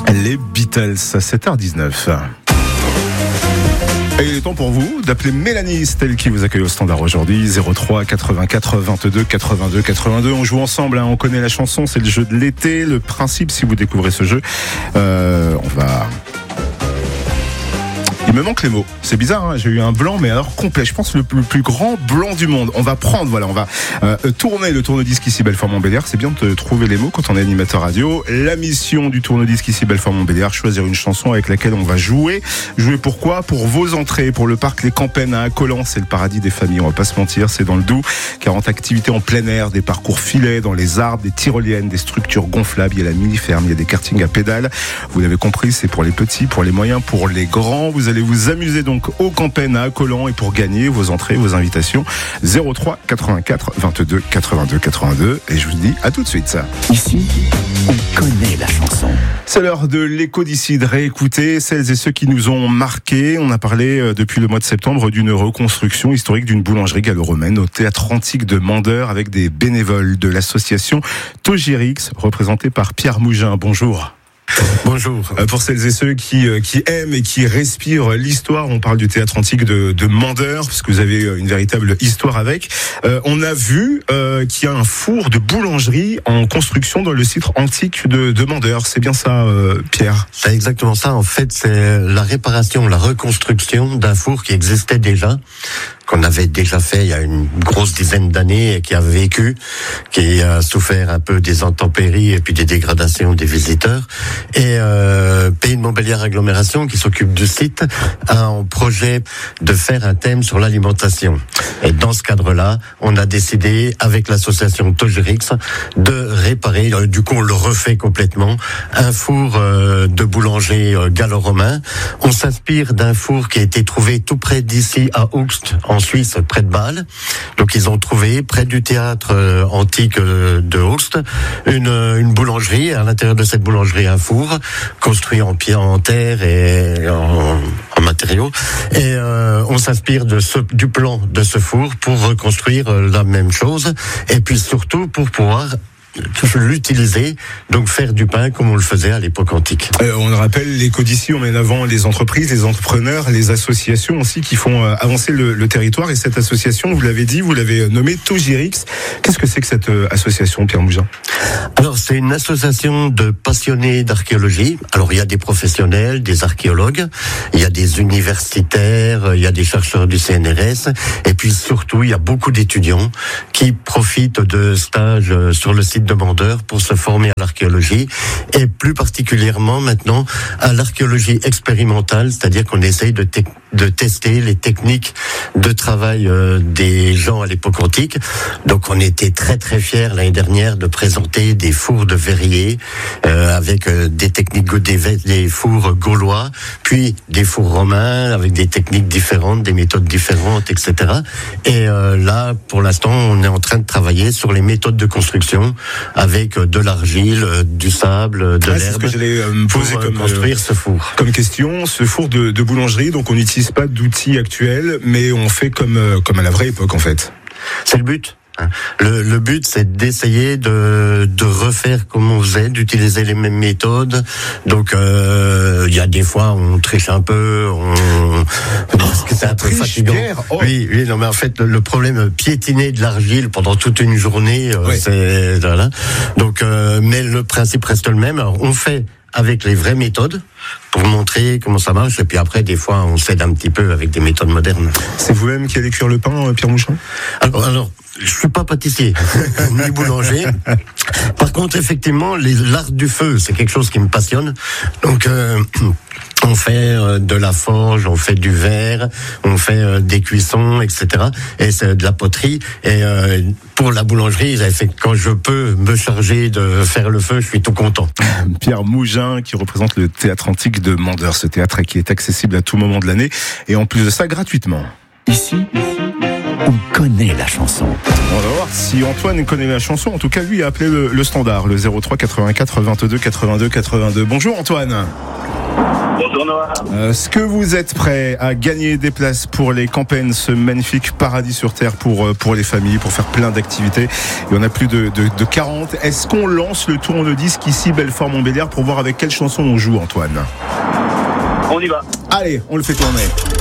Les Beatles, 7h19. Et il est temps pour vous d'appeler Mélanie, c'est elle qui vous accueille au standard aujourd'hui, 03 84 22 82 82. On joue ensemble, on connaît la chanson, c'est le jeu de l'été. Le principe, si vous découvrez ce jeu, il me manque les mots. C'est bizarre, j'ai eu un blanc, mais alors complet. Je pense le plus grand blanc du monde. On va tourner le tourne-disque ici Belfort-Montbéliard. C'est bien de trouver les mots quand on est animateur radio. La mission du tourne-disque ici Belfort-Montbéliard, choisir une chanson avec laquelle on va jouer. Jouer pourquoi ? Pour vos entrées, pour le parc Les Campagnes à Accolant. C'est le paradis des familles, on va pas se mentir. C'est dans le Doubs. 40 activités en plein air, des parcours filets dans les arbres, des tyroliennes, des structures gonflables. Il y a la mini-ferme, il y a des kartings à pédales. Vous l'avez compris, c'est pour les petits, pour les moyens, pour les grands. Vous allez vous amuser donc au Campagnes à Accolant, et pour gagner vos entrées, vos invitations, 03 84 22 82 82. Et je vous dis à tout de suite. Ici, on connaît la chanson. C'est l'heure de l'écho d'ici, de réécouter celles et ceux qui nous ont marqués. On a parlé depuis le mois de septembre d'une reconstruction historique d'une boulangerie gallo-romaine au théâtre antique de Mandeur avec des bénévoles de l'association Togérix, représentée par Pierre Mougin. Bonjour. Bonjour. Pour celles et ceux qui aiment et qui respirent l'histoire, on parle du théâtre antique de Mandeur, parce que vous avez une véritable histoire avec. On a vu qu'il y a un four de boulangerie en construction dans le site antique de Mandeur. C'est bien ça, Pierre ? C'est exactement ça. En fait, c'est la réparation, la reconstruction d'un four qui existait déjà, qu'on avait déjà fait il y a une grosse dizaine d'années et qui a vécu, qui a souffert un peu des intempéries et puis des dégradations des visiteurs. Et Pays de Montbéliard Agglomération, qui s'occupe du site, a en projet de faire un thème sur l'alimentation. Et dans ce cadre-là, on a décidé, avec l'association Togérix, de réparer, du coup on le refait complètement, un four de boulanger gallo-romain. On s'inspire d'un four qui a été trouvé tout près d'ici à Hoogst, en Suisse, près de Bâle. Donc ils ont trouvé, près du théâtre antique de Hoogst, une boulangerie. À l'intérieur de cette boulangerie, un four construit en pierre, en terre et en matériaux. Et on s'inspire du plan de ce four pour reconstruire la même chose. Et puis surtout pour pouvoir l'utiliser, donc faire du pain comme on le faisait à l'époque antique. On le rappelle, l'écho d'ici, on met en avant les entreprises, les entrepreneurs, les associations aussi qui font avancer le territoire. Et cette association, vous l'avez dit, vous l'avez nommée Togérix. Qu'est-ce que c'est que cette association, Pierre Mougin ? Alors, c'est une association de passionnés d'archéologie. Alors, il y a des professionnels, des archéologues, il y a des universitaires, il y a des chercheurs du CNRS, et puis surtout, il y a beaucoup d'étudiants qui profitent de stages sur le site de Mandeur pour se former à l'archéologie, et plus particulièrement maintenant à l'archéologie expérimentale, c'est-à-dire qu'on essaye de tester les techniques de travail des gens à l'époque antique. Donc on était très très fiers l'année dernière de présenter des fours de verrier avec des techniques, des fours gaulois, puis des fours romains avec des techniques différentes, des méthodes différentes, etc. Et là, pour l'instant, on est en train de travailler sur les méthodes de construction avec de l'argile, du sable, de l'herbe, c'est ce que j'allais me poser pour comme construire ce four. Comme question, ce four de boulangerie, donc on n'utilise pas d'outils actuels, mais on fait comme à la vraie époque en fait. C'est le but. Le but, c'est d'essayer de refaire comme on faisait, d'utiliser les mêmes méthodes. Donc, il y a des fois, on triche un peu, parce que c'est un peu fatigant. Oui, non, mais en fait, le problème, piétiner de l'argile pendant toute une journée, c'est voilà. Donc, mais le principe reste le même. Alors, on fait avec les vraies méthodes pour montrer comment ça marche, et puis après des fois on s'aide un petit peu avec des méthodes modernes. C'est vous-même qui allez cuire le pain, Pierre Mougin ? Alors je suis pas pâtissier ni boulanger. Par contre, effectivement, l'art du feu, c'est quelque chose qui me passionne. Donc on fait de la forge, on fait du verre, on fait des cuissons, etc. Et c'est de la poterie. Et pour la boulangerie, quand je peux me charger de faire le feu, je suis tout content. Pierre Mougin, qui représente le théâtre antique de Mandeur, ce théâtre qui est accessible à tout moment de l'année, et en plus de ça, gratuitement. Ici, on connaît la chanson. On va voir si Antoine connaît la chanson. En tout cas, lui a appelé le standard, le 03 84 22 82 82. Bonjour Antoine. Bonjour Noah. Est-ce que vous êtes prêts à gagner des places pour les Campagnes, ce magnifique paradis sur terre pour les familles, pour faire plein d'activités? Il y en a plus de 40. Est-ce qu'on lance le tourne-disque ici, Belfort-Montbéliard, pour voir avec quelle chanson on joue, Antoine? On y va. Allez, on le fait tourner.